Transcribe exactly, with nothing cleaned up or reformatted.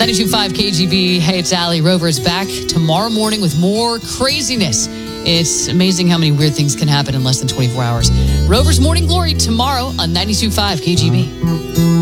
ninety-two point five K G B. Hey, it's Allie. Rover's back tomorrow morning with more craziness. It's amazing how many weird things can happen in less than twenty-four hours. Rover's Morning Glory tomorrow on ninety-two point five K G B.